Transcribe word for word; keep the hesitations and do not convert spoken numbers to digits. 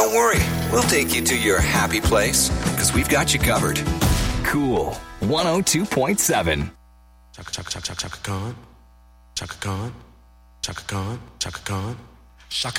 Don't worry, we'll take you to your happy place because we've got you covered. Cool one oh two point seven. Chaka chaka chaka chaka Khan. Chaka Khan. Chaka Khan. Chaka Khan. Chaka